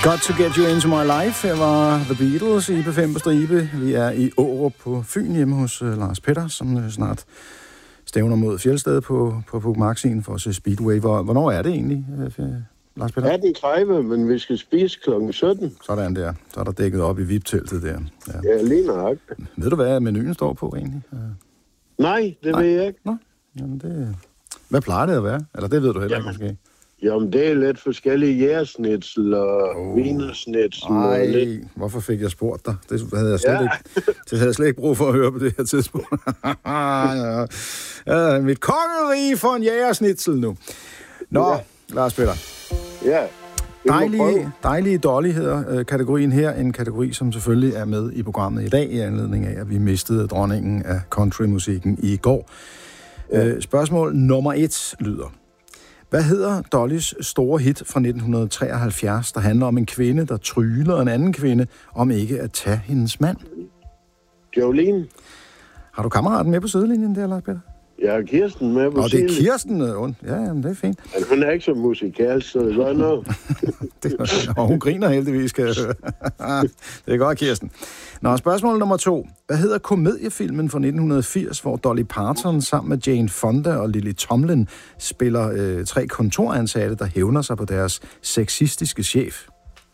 Got to get you into my life. Her var The Beatles i P5 på stribe. Vi er i Aarup på Fyn hjemme hos Lars Petter, som snart stævner mod Fjeldsted på Puk Maxien for at se Speedway. Hvornår er det egentlig, Lars Petter? 18.30, men vi skal spise kl. 17. Sådan der. Så er der dækket op i VIP-teltet der. Ja, lige nøjagtigt. Ved du, hvad menuen står på egentlig? Nej, det ved jeg ikke. Nå, jamen det... Hvad plejer det at være? Eller det ved du heller ikke måske. Jamen, det er lidt forskellige jægersnitsel og vinersnitsel. Nej, hvorfor fik jeg spurgt dig? Det havde jeg slet ikke brug for at høre på det her tidspunkt. Mit kongerige for en jægersnitsel nu. Nå, ja. Lars Petter. Ja. Dejlige Dolly hedder kategorien her. En kategori, som selvfølgelig er med i programmet i dag, i anledning af, at vi mistede dronningen af countrymusikken i går. Ja. Spørgsmål nummer 1 lyder: hvad hedder Dollys store hit fra 1973, der handler om en kvinde, der tryller en anden kvinde om ikke at tage hendes mand? Jolene. Har du kammeraten med på sidelinjen der, Lars Petter? Jeg har Kirsten med på sidelinjen. Det er Kirsten. Ja, jamen, det er fint. Men hun er ikke så musikalsk, så det er godt noget. Og hun griner heldigvis, skal jeg høre. Det er godt, Kirsten. Nå, spørgsmål nummer 2. Hvad hedder komediefilmen fra 1980, hvor Dolly Parton sammen med Jane Fonda og Lily Tomlin spiller 3 kontoransatte, der hævner sig på deres sexistiske chef?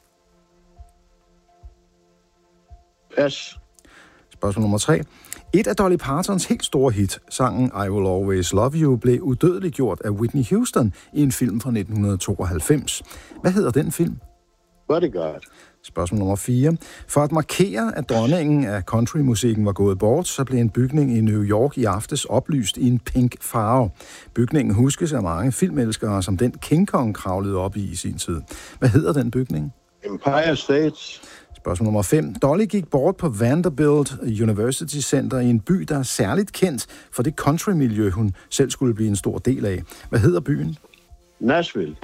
Pas. Spørgsmål nummer 3. Et af Dolly Partons helt store hit, sangen I Will Always Love You, blev udødeliggjort af Whitney Houston i en film fra 1992. Hvad hedder den film? Bodyguard. Spørgsmål nummer 4. For at markere, at dronningen af countrymusikken var gået bort, så blev en bygning i New York i aftes oplyst i en pink farve. Bygningen huskes af mange filmelskere, som den King Kong kravlede op i sin tid. Hvad hedder den bygning? Empire State. Spørgsmål nummer 5. Dolly gik bort på Vanderbilt University Center i en by, der er særligt kendt for det countrymiljø, hun selv skulle blive en stor del af. Hvad hedder byen? Nashville.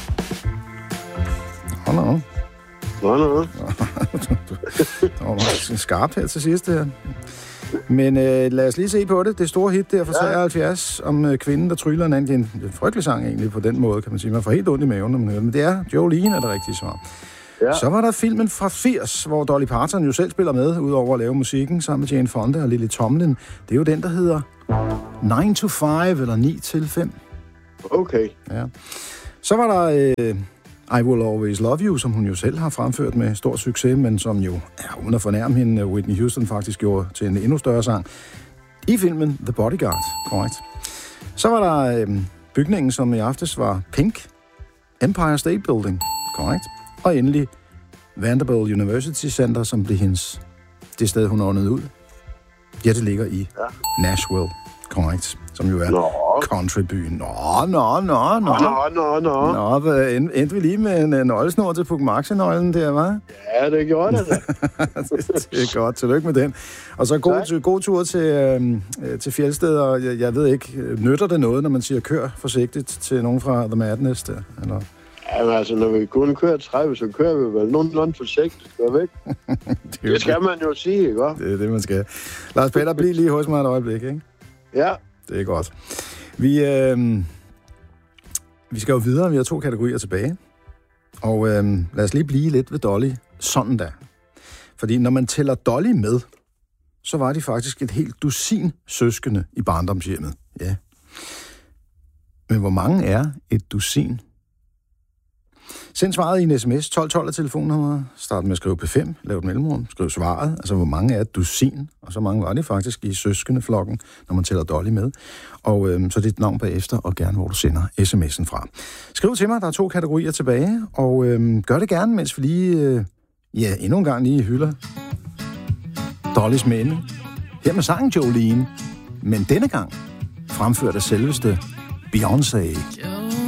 Hold da op. Nå. Det var skarpt her til sidst her. Men lad os lige se på det. Det store hit der fra 73 om kvinden, der tryller en anden. Det er en frygtelig sang egentlig på den måde, kan man sige. Man får helt ondt i maven, når man hører det. Men det er Jolene, er det rigtige svar. Ja. Så var der filmen fra 80, hvor Dolly Parton jo selv spiller med, udover at lave musikken sammen med Jane Fonda og Lily Tomlin. Det er jo den, der hedder 9 to 5 eller 9 til 5. Okay. Ja. Så var der I Will Always Love You, som hun jo selv har fremført med stor succes, men som jo, uden at fornærme hende, Whitney Houston faktisk gjorde til en endnu større sang. I filmen The Bodyguard, korrekt. Så var der bygningen, som i aftes var pink. Empire State Building, korrekt. Og endelig Vanderbilt University Center, som blev det sted, hun åndede ud. Ja, det ligger i Nashville, korrekt. Som jo er countrybyen. Nå, endte vi lige med en nøglesnor til Puk Maxi-nøglen der, hva'? Ja, det gjorde det. Det er godt. Tillykke med den. Og så god tur til Fjeldsted, og jeg ved ikke, nytter det noget, når man siger, kør forsigtigt til nogen fra The Madness der, eller... Jamen altså, når vi kun kører 30, så kører vi vel nogenlunde forsigtigt. Det skal man jo sige, ikke? Det er det, man skal. Lars Petter, bliv lige hos mig et øjeblik, ikke? Ja. Det er godt. Vi skal jo videre. Vi har 2 kategorier tilbage. Og lad os lige blive lidt ved Dolly. Sådan da. Fordi når man tæller Dolly med, så var de faktisk et helt dusin søskende i barndomshjemmet. Ja. Men hvor mange er et dusin? Send svaret i en sms, 1212 af telefonnummeret. Start med at skrive P5, lav et mellemrum, skriv svaret. Altså, hvor mange er et dusin? Og så mange var det faktisk i søskendeflokken, når man tæller Dolly med. Og så dit navn bagefter, og gerne, hvor du sender sms'en fra. Skriv til mig, der er 2 kategorier tilbage, og gør det gerne, mens vi lige, endnu en gang lige hylder Dollys minde. Her med sangen Jolene, men denne gang fremført af selveste Beyoncé.